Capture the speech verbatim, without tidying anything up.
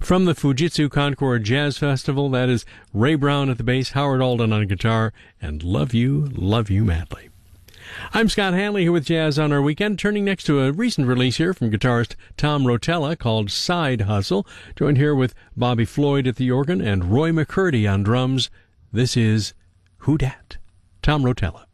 From the Fujitsu Concord Jazz Festival, that is Ray Brown at the bass, Howard Alden on guitar, and Love You, Love You Madly. I'm Scott Hanley here with Jazz on Our Weekend, turning next to a recent release here from guitarist Tom Rotella called Side Hustle, joined here with Bobby Floyd at the organ and Roy McCurdy on drums. This is Who Dat? Tom Rotella.